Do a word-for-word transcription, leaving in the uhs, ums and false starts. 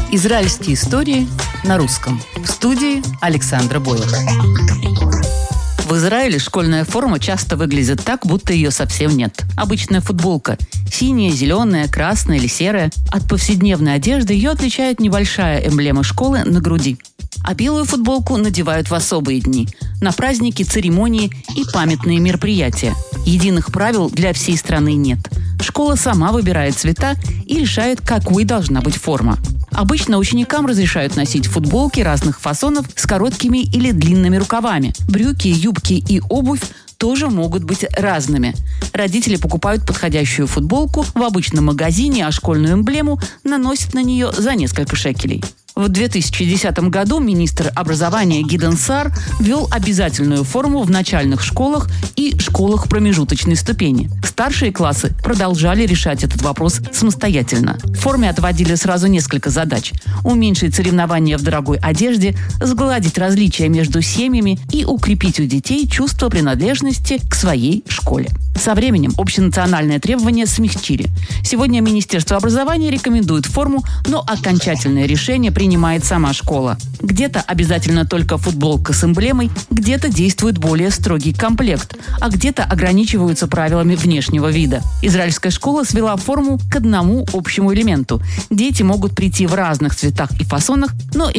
Израильские истории на русском. В студии Александра Бойлер. В Израиле школьная форма часто выглядит так, будто ее совсем нет. Обычная футболка – синяя, зеленая, красная или серая. От повседневной одежды ее отличает небольшая эмблема школы на груди. А белую футболку надевают в особые дни – на праздники, церемонии и памятные мероприятия. Единых правил для всей страны нет. Школа сама выбирает цвета и решает, какой должна быть форма. Обычно ученикам разрешают носить футболки разных фасонов с короткими или длинными рукавами. Брюки, юбки и обувь тоже могут быть разными. Родители покупают подходящую футболку в обычном магазине, а школьную эмблему наносят на нее за несколько шекелей. В две тысячи десятом году министр образования Гидеон Саар ввел обязательную форму в начальных школах и школах промежуточной ступени. Старшие классы продолжали решать этот вопрос самостоятельно. В форме отводили сразу несколько задач: уменьшить соревнования в дорогой одежде, сгладить различия между семьями и укрепить у детей чувство принадлежности к своей школе. Со временем общенациональные требования смягчили. Сегодня Министерство образования рекомендует форму, но окончательное решение принимает сама школа. Где-то обязательно только футболка с эмблемой, где-то действует более строгий комплект, а где-то ограничиваются правилами внешнего вида. Израильская школа свела форму к одному общему элементу. Дети могут прийти в разных цветах и фасонах, но